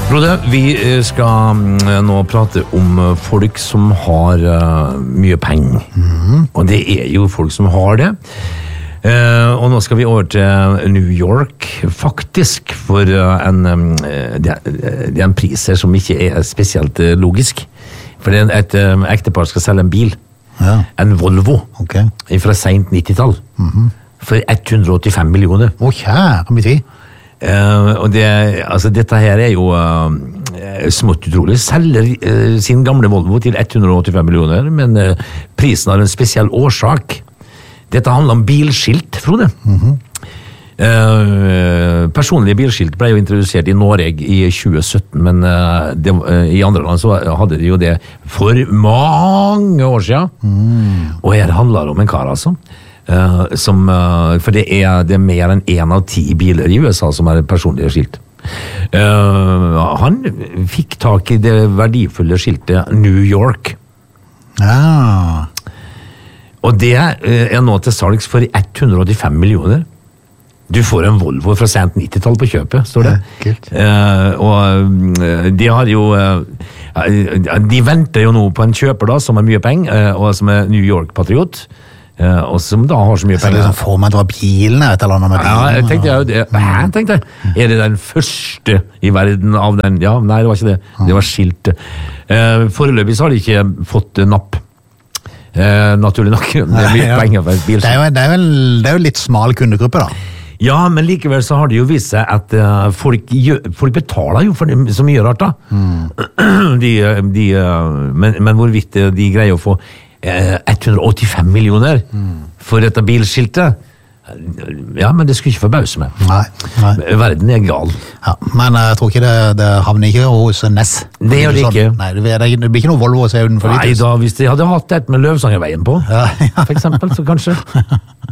Frode, vi skal nå prate om folk som har mye penger. Og det jo folk som har det. Og nå skal vi over til New York, faktisk, for det en pris her som ikke spesielt logisk. For det et ektepar skal selge en bil. Ja. En Volvo, Ok. fra sent 90-tall. For 185 millioner. Å, kjære mitt tid. Og dette her jo smått utrolig. Selger sin gamle Volvo til 185 millioner, men prisen har en spesiell årsak. Dette handler om bilskilt, Frode. Personlige bilskilt ble jo introdusert i Norge i 2017, men i andre land så hadde de jo det for mange år siden. Og her handler det om en kar, altså. For det mer enn 1 av 10 biler i USA som personlige skilt. Han fikk tak i det verdifulle skiltet New York. Ja. Og det nå til salgs for 185 millioner. Du får en Volvo fra sent 90-tall på kjøpet, står det. Ja, kult. Og de har jo de venter jo nå på en kjøper da, som har mye penger, og som New York-patriot. Og som da har så mye Så penger. liksom får man dra bilen et eller annet med bilen. Ja, jeg tenkte jo det. Jeg tenkte, det den første i verden av den? Ja, nei, det var ikke det. Det var skiltet. Foreløpig så har de ikke fått napp. Naturlig nok. Det mye Ja. penger for et bil. Det er jo litt smal kundegruppe da. Ja, men likevel så har det jo vist seg at folk betaler jo for det så mye rart da. Men hvorvidt de greier å få 185 millioner for dette bilskiltet, ja, men det skulle ikke forbause meg. Nei. Verden gal. Ja, men jeg tror ikke det havner ikke hos Ness. Det gjør det ikke. Nei, det blir ikke noe Volvo å se utenfor Nei litt. da, hvis de hadde hatt et med Løvsangerveien på, Ja. for eksempel, så kanskje.